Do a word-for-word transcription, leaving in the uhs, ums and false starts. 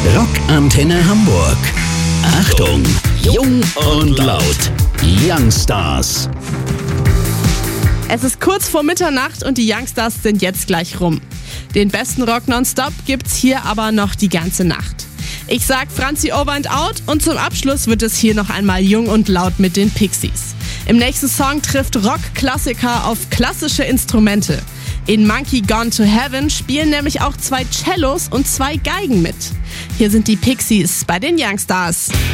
Rockantenne Hamburg. Achtung, jung und laut. Youngstars. Es ist kurz vor Mitternacht und die Youngstars sind jetzt gleich rum. Den besten Rock nonstop gibt's hier aber noch die ganze Nacht. Ich sag Franzi Over and Out und zum Abschluss wird es hier noch einmal jung und laut mit den Pixies. Im nächsten Song trifft Rock-Klassiker auf klassische Instrumente. In Monkey Gone to Heaven spielen nämlich auch zwei Cellos und zwei Geigen mit. Hier sind die Pixies bei den Youngstars.